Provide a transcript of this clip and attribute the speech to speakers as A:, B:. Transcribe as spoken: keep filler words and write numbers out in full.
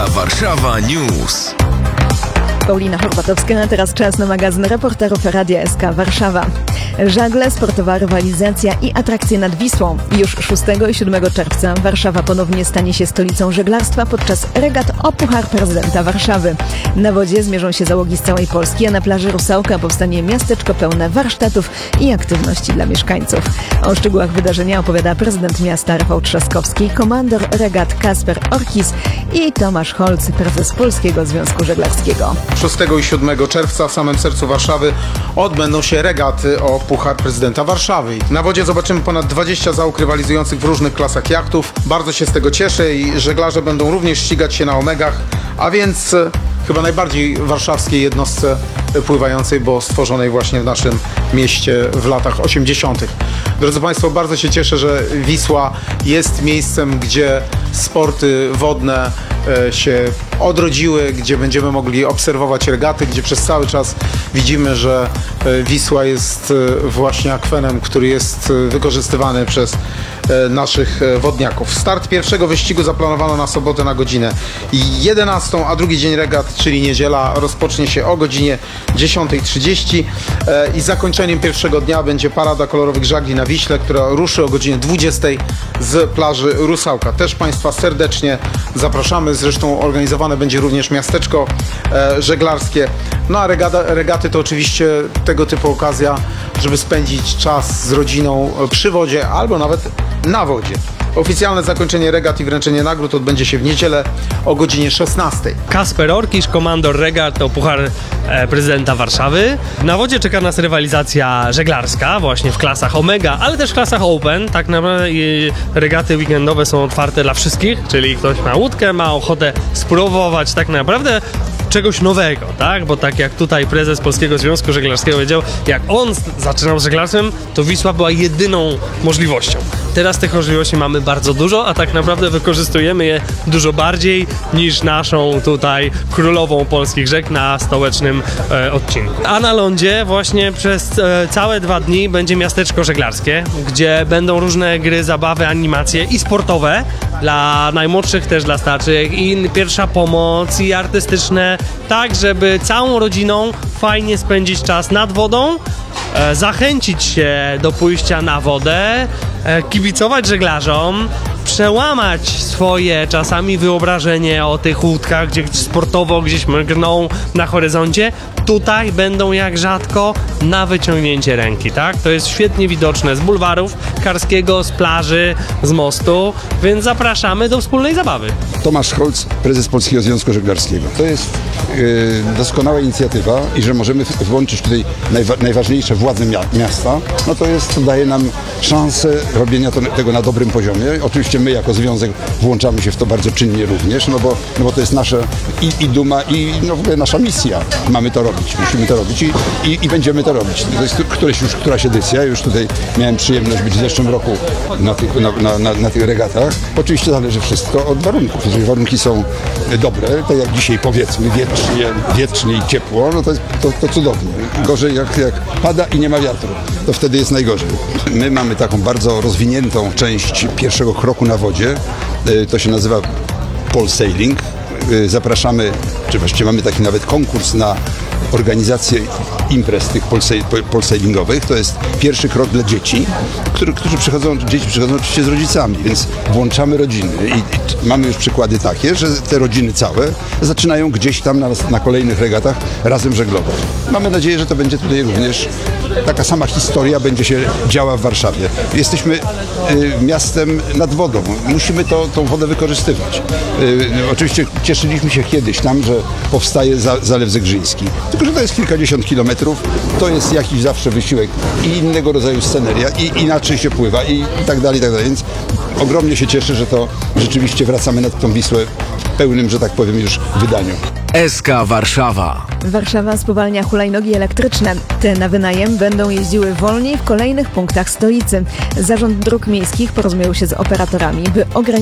A: K Warszawa News.
B: Paulina Horwatowska, a teraz czas na magazyn reporterów Radia S K Warszawa. Żagle, sportowa rywalizacja i atrakcje nad Wisłą. Już szóstego i siódmego czerwca Warszawa ponownie stanie się stolicą żeglarstwa podczas regat o Puchar Prezydenta Warszawy. Na wodzie zmierzą się załogi z całej Polski, a na plaży Rusałka powstanie miasteczko pełne warsztatów i aktywności dla mieszkańców. O szczegółach wydarzenia opowiada prezydent miasta Rafał Trzaskowski, komandor regat Kasper Orkis i Tomasz Holc, prezes Polskiego Związku Żeglarskiego.
C: szóstego i siódmego czerwca w samym sercu Warszawy odbędą się regaty o Puchar Prezydenta Warszawy. Na wodzie zobaczymy ponad dwadzieścia załóg rywalizujących w różnych klasach jachtów. Bardzo się z tego cieszę i żeglarze będą również ścigać się na omegach, a więc e, chyba najbardziej warszawskiej jednostce pływającej, bo stworzonej właśnie w naszym mieście w latach osiemdziesiątych. Drodzy Państwo, bardzo się cieszę, że Wisła jest miejscem, gdzie sporty wodne e, się odrodziły, gdzie będziemy mogli obserwować regaty, gdzie przez cały czas widzimy, że e, Wisła jest e, właśnie akwenem, który jest e, wykorzystywany przez e, naszych e, wodniaków. Start pierwszego wyścigu zaplanowano na sobotę na godzinę jedenastą, a drugi dzień regat, czyli niedziela, rozpocznie się o godzinie dziesiątej trzydzieści e, i zakończeniem pierwszego dnia będzie parada kolorowych żagli na Wiśle, która ruszy o godzinie dwudziestej z plaży Rusałka. Też Państwa serdecznie zapraszamy, zresztą organizowane będzie również miasteczko e, żeglarskie. No a regata, regaty to oczywiście tego typu okazja, żeby spędzić czas z rodziną przy wodzie albo nawet na wodzie. Oficjalne zakończenie regat i wręczenie nagród odbędzie się w niedzielę o godzinie szesnastej.
D: Kasper Orkisz, komandor regat o Puchar e, Prezydenta Warszawy. Na wodzie czeka nas rywalizacja żeglarska, właśnie w klasach Omega, ale też w klasach Open. Tak naprawdę e, regaty weekendowe są otwarte dla wszystkich, czyli ktoś ma łódkę, ma ochotę spróbować tak naprawdę czegoś nowego, tak? Bo tak jak tutaj prezes Polskiego Związku Żeglarskiego powiedział, jak on zaczynał z żeglarstwem, to Wisła była jedyną możliwością. Teraz tych możliwości mamy bardzo dużo, a tak naprawdę wykorzystujemy je dużo bardziej niż naszą tutaj królową polskich rzek na stołecznym e, odcinku. A na lądzie właśnie przez e, całe dwa dni będzie miasteczko żeglarskie, gdzie będą różne gry, zabawy, animacje i sportowe dla najmłodszych, też dla starszych, i pierwsza pomoc, i artystyczne, tak żeby całą rodziną fajnie spędzić czas nad wodą, e, zachęcić się do pójścia na wodę, e, kibicować żeglarzom, przełamać swoje czasami wyobrażenie o tych łódkach, gdzie sportowo gdzieś mrgną na horyzoncie. Tutaj będą jak rzadko na wyciągnięcie ręki, tak? To jest świetnie widoczne z bulwarów Karskiego, z plaży, z mostu, więc zapraszamy do wspólnej zabawy.
E: Tomasz Holc, prezes Polskiego Związku Żeglarskiego. To jest yy, doskonała inicjatywa i że możemy włączyć tutaj najwa- najważniejsze władze mia- miasta, no to jest, to daje nam szansę robienia to, tego na dobrym poziomie. Oczywiście my jako związek włączamy się w to bardzo czynnie również, no bo, no bo to jest nasza i, i duma, i no w ogóle nasza misja. Mamy to robić, musimy to robić i, i, i będziemy to robić. To jest któreś już któraś edycja, już tutaj miałem przyjemność być w zeszłym roku na tych, na, na, na, na tych regatach. Oczywiście zależy wszystko od warunków. Jeżeli warunki są dobre, to jak dzisiaj powiedzmy wietrznie, wietrznie i ciepło, no to jest to, to cudownie. Gorzej jak, jak pada i nie ma wiatru, to wtedy jest najgorzej. My mamy taką bardzo rozwiniętą część pierwszego kroku na wodzie. To się nazywa pole sailing. Zapraszamy, czy właściwie mamy taki nawet konkurs na organizację imprez tych pole sailingowych. To jest pierwszy krok dla dzieci, który, którzy przychodzą, dzieci przychodzą oczywiście z rodzicami, więc włączamy rodziny i, i mamy już przykłady takie, że te rodziny całe zaczynają gdzieś tam na, na kolejnych regatach razem żeglować. Mamy nadzieję, że to będzie tutaj również taka sama historia będzie się działa w Warszawie. Jesteśmy y, miastem nad wodą. Musimy to, tą wodę wykorzystywać. Y, oczywiście cieszyliśmy się kiedyś tam, że powstaje za, Zalew Zegrzyński. Tylko że to jest kilkadziesiąt kilometrów, to jest jakiś zawsze wysiłek i innego rodzaju sceneria, i inaczej się pływa, i, i tak dalej, i tak dalej. Więc ogromnie się cieszę, że to rzeczywiście wracamy nad tą Wisłę w pełnym, że tak powiem, już wydaniu.
A: S K Warszawa.
B: Warszawa spowalnia hulajnogi elektryczne. Te na wynajem będą jeździły wolniej w kolejnych punktach stolicy. Zarząd Dróg Miejskich porozumiał się z operatorami, by ograniczyć